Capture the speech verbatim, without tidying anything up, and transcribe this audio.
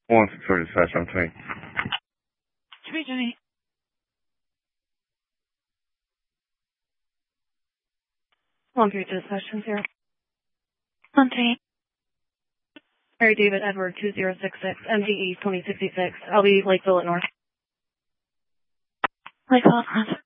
one six four dispatch, I'm twenty. Jimmy, Jimmy. One three two dispatch, zero. One three. Mary David Edward two zero six six, M G E twenty sixty-six. I'll be Lakeville at North. Lakeville at North.